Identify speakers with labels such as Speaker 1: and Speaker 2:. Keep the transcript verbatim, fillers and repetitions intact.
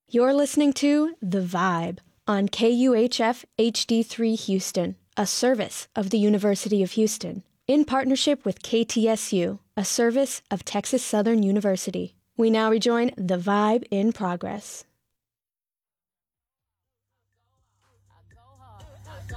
Speaker 1: You're listening to The Vibe on K U H F H D three Houston, a service of the University of Houston, in partnership with K T S U, a service of Texas Southern University. We now rejoin The Vibe in progress.